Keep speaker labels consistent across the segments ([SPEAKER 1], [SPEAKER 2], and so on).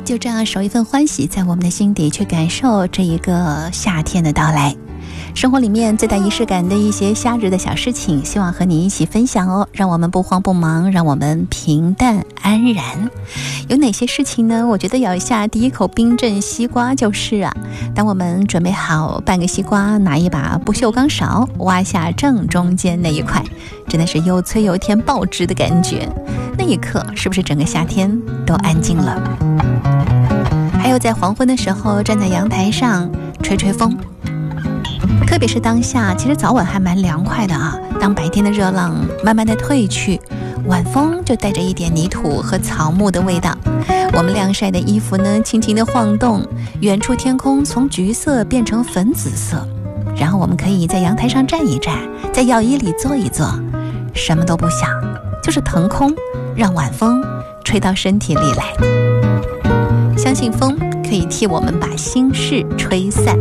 [SPEAKER 1] 就这样守一份欢喜在我们的心底，去感受这一个夏天的到来。生活里面最带仪式感的一些夏日的小事情，希望和你一起分享哦，让我们不慌不忙，让我们平淡安然。有哪些事情呢？我觉得咬下第一口冰镇西瓜就是啊，当我们准备好半个西瓜，拿一把不锈钢勺挖下正中间那一块，真的是又脆又甜爆汁的感觉。那一刻是不是整个夏天都安静了？还有在黄昏的时候站在阳台上吹吹风，特别是当下其实早晚还蛮凉快的啊。当白天的热浪慢慢的退去，晚风就带着一点泥土和草木的味道，我们晾晒的衣服呢轻轻的晃动，远处天空从橘色变成粉紫色，然后我们可以在阳台上站一站，在药衣里坐一坐，什么都不想，就是腾空，让晚风吹到身体里来。相信风可以替我们把心事吹散。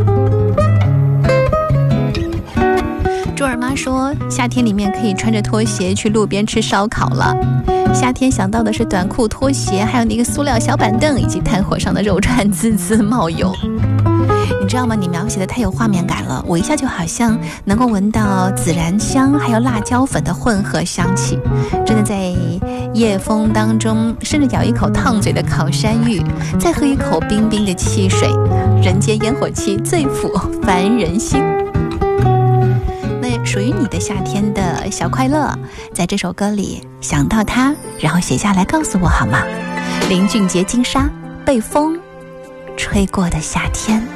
[SPEAKER 1] 朱尔妈说，夏天里面可以穿着拖鞋去路边吃烧烤了。夏天想到的是短裤、拖鞋，还有那个塑料小板凳，以及炭火上的肉串滋滋冒油。你知道吗？你描写的太有画面感了，我一下就好像能够闻到孜然香还有辣椒粉的混合香气，真的在夜风当中，甚至咬一口烫嘴的烤山芋，再喝一口冰冰的汽水，人间烟火气最抚凡人心。那属于你的夏天的小快乐，在这首歌里想到它，然后写下来告诉我好吗？林俊杰金沙，被风吹过的夏天。